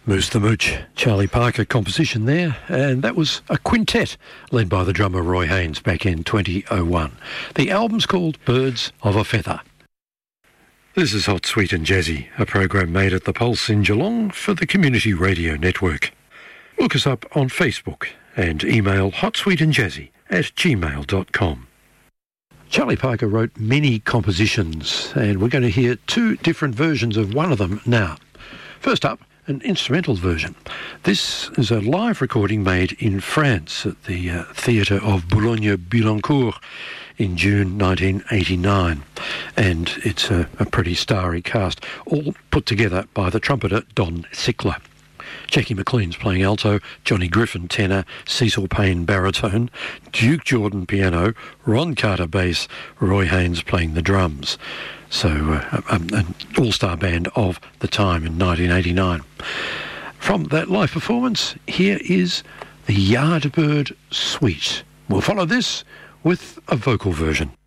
Moose the Mooch, Charlie Parker composition there, and that was a quintet led by the drummer Roy Haynes back in 2001. The album's called Birds of a Feather. This is Hot, Sweet and Jazzy, a program made at the Pulse in Geelong for the Community Radio Network. Look us up on Facebook and email hotsweetandjazzy@gmail.com. Charlie Parker wrote many compositions, and we're going to hear two different versions of one of them now. First up, an instrumental version. This is a live recording made in France at the Theatre of Boulogne-Billancourt in June 1989. And it's a pretty starry cast, all put together by the trumpeter Don Sickler. Jackie McLean's playing alto, Johnny Griffin tenor, Cecil Payne baritone, Duke Jordan piano, Ron Carter bass, Roy Haynes playing the drums. So an all-star band of the time in 1989. From that live performance, here is the Yardbird Suite. We'll follow this with a vocal version.